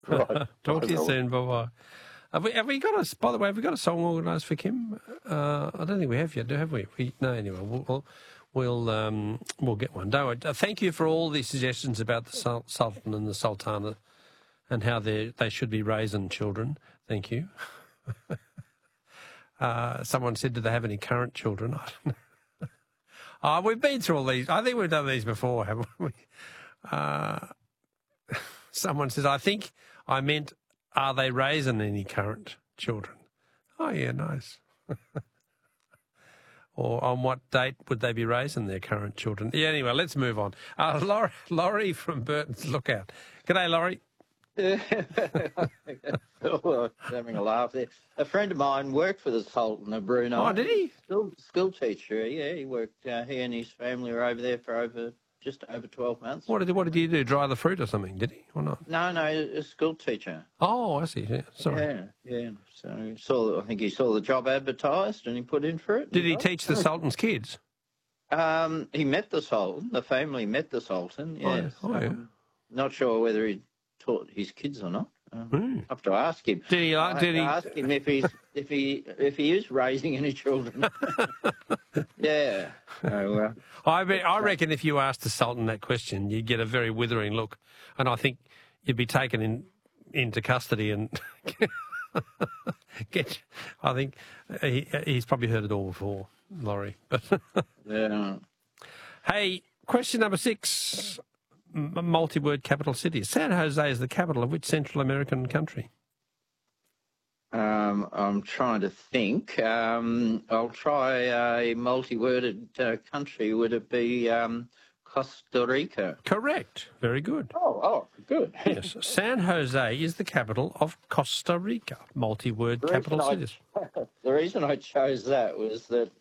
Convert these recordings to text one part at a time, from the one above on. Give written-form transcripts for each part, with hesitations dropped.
Right. Talk to you soon. Bye-bye. Have we got a, by the way, have we got a song organised for Kim? I don't think we have yet, have we? No, anyway, we'll get one. Don't worry. Thank you for all the suggestions about the Sultan and the Sultana and how they should be raising children. Thank you. Someone said, do they have any current children? I don't know. We've been through all these. I think we've done these before, haven't we? Someone says, I think I meant, are they raising any current children? Oh, yeah, nice. Or on what date would they be raising their current children? Yeah, anyway, let's move on. Laurie from Burton's Lookout. G'day, Laurie. Oh, having a laugh there. A friend of mine worked for the Sultan of Brunei. Oh, did he? School teacher, yeah. He worked, he and his family were over there for just over 12 months. What did he do? Dry the fruit or something, did he? Or not? No, a school teacher. Oh, I see. Yeah, sorry. Yeah. So I think he saw the job advertised and he put in for it. Did he teach the Sultan's kids? He met the Sultan. The family met the Sultan, yes. Yeah. Not sure whether he taught his kids or not. I have to ask him. Did he ask him if he is raising any children? Yeah. So, I reckon if you asked the Sultan that question, you'd get a very withering look, and I think you'd be taken into custody and get. I think he's probably heard it all before, Laurie. yeah. Hey, question number 6. Multi-word capital cities. San Jose is the capital of which Central American country? I'm trying to think. I'll try a multi-worded country. Would it be Costa Rica? Correct. Very good. Oh, good. Yes. San Jose is the capital of Costa Rica. Multi-word capital cities. The reason I chose that was that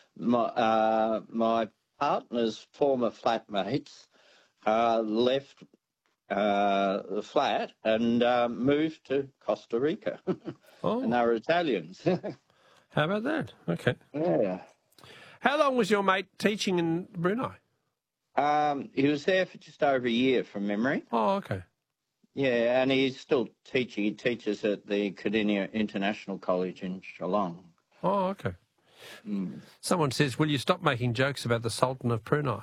my partner's former flatmates left the flat and moved to Costa Rica. And they were Italians. How about that? Okay. Yeah. How long was your mate teaching in Brunei? He was there for just over a year from memory. Oh, okay. Yeah, and he's still teaching. He teaches at the Cardinia International College in Geelong. Oh, okay. Someone says, will you stop making jokes about the Sultan of Brunei?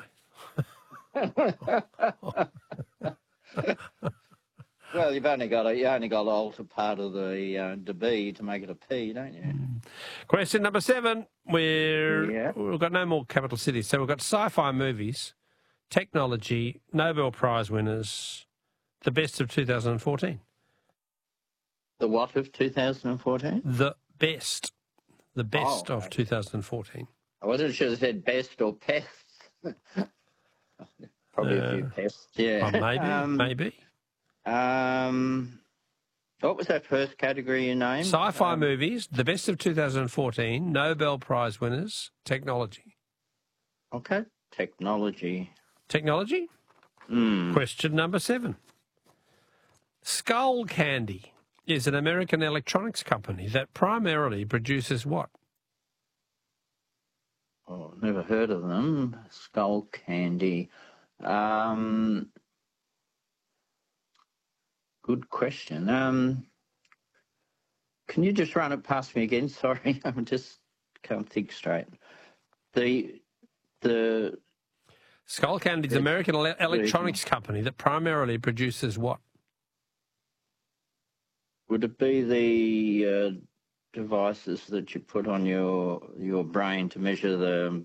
Well, you only got to alter part of the B to make it a P, don't you? Question number 7. We've got no more capital cities. So we've got sci-fi movies, technology, Nobel Prize winners, the best of 2014. The what of 2014? The best. The best of 2014. I wasn't sure it said best or pests. Probably a few pests, yeah. Maybe. What was that first category you named? Sci-fi movies, the best of 2014, Nobel Prize winners, technology. Okay, technology. Technology? Question number 7. Skull Candy is an American electronics company that primarily produces what? Oh, never heard of them. Skull Candy. Good question. Can you just run it past me again? Sorry, I just can't think straight. The Skull Candy is an American electronics company that primarily produces what? Would it be the devices that you put on your brain to measure the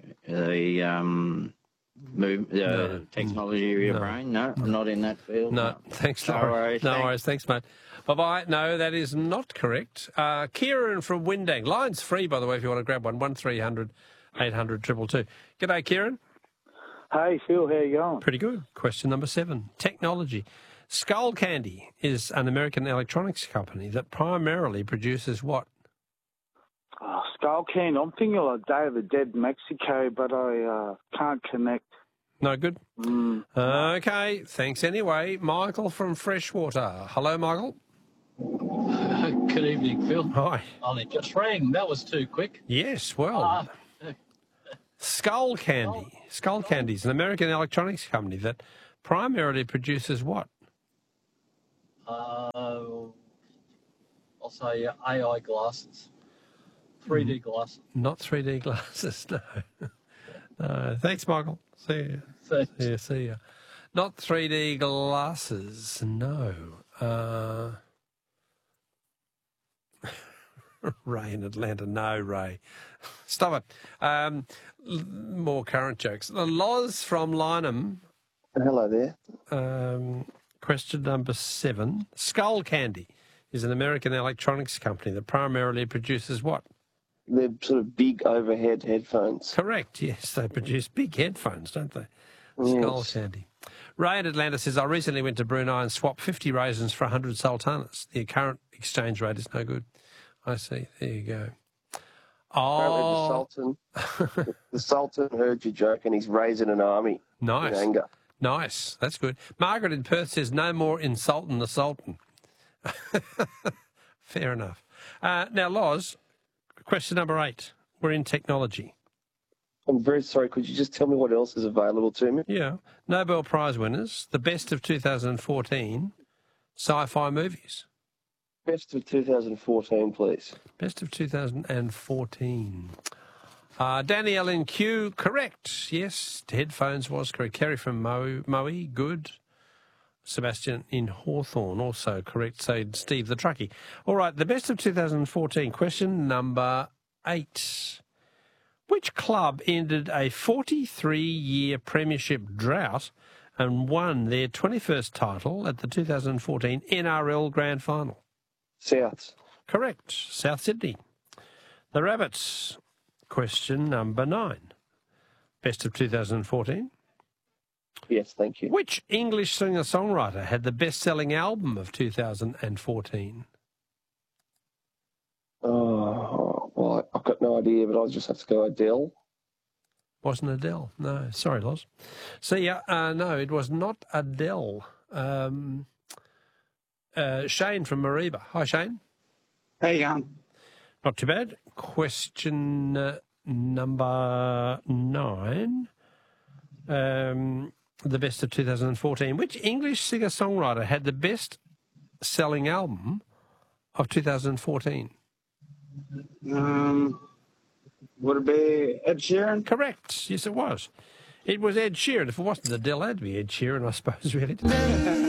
technology of your brain? No, I'm not in that field. No. Thanks, Laurie. No worries. Thanks, mate. Bye-bye. No, that is not correct. Kieran from Windang. Line's free, by the way, if you want to grab one. 1300 800 222. G'day, Kieran. Hey, Phil. How you going? Pretty good. Question number 7. Technology. Skull Candy is an American electronics company that primarily produces what? Oh, Skull Candy. I'm thinking like Day of the Dead Mexico, but I can't connect. No good? Okay, thanks anyway. Michael from Freshwater. Hello, Michael. Good evening, Phil. Hi. Only just rang. That was too quick. Yes, well. Skull Candy. Skull Candy is an American electronics company that primarily produces what? I'll say AI glasses. 3D glasses. Not 3D glasses, no. No. Thanks, Michael. See you. Thanks. See you. Not 3D glasses, no. Ray in Atlanta, no, Ray. Stop it. More current jokes. Loz from Lynham. Hello there. Question number 7. Skull Candy is an American electronics company that primarily produces what? They're sort of big overhead headphones. Correct, yes. They produce big headphones, don't they? Yes. Skull Candy. Ray in Atlanta says, I recently went to Brunei and swapped 50 raisins for 100 sultanas. The current exchange rate is no good. I see. There you go. Oh, the Sultan heard your joke and he's raising an army. Nice. In anger. Nice. That's good. Margaret in Perth says, no more insulting the Sultan. Fair enough. Now, Loz, question number 8. We're in technology. I'm very sorry. Could you just tell me what else is available to me? Yeah. Nobel Prize winners, the best of 2014 sci-fi movies. Best of 2014, please. Best of 2014. Danny Ellen Q, correct. Yes, headphones was correct. Kerry from Moe, good. Sebastian in Hawthorne, also correct. So Steve the Truckie. All right, the best of 2014. Question number 8. Which club ended a 43-year premiership drought and won their 21st title at the 2014 NRL Grand Final? Souths. Correct. South Sydney. The Rabbits. Question number 9. Best of 2014. Yes, thank you. Which English singer-songwriter had the best-selling album of 2014? Oh, well, I've got no idea, but I'll just have to go Adele. Wasn't Adele. No, sorry, Loz. See ya. No, it was not Adele. Shane from Mariba. Hi, Shane. How you going? Not too bad. Question number 9. The best of 2014. Which English singer-songwriter had the best-selling album of 2014? Would it be Ed Sheeran? Correct. Yes, it was. It was Ed Sheeran. If it wasn't Adele, it would be Ed Sheeran, I suppose, really.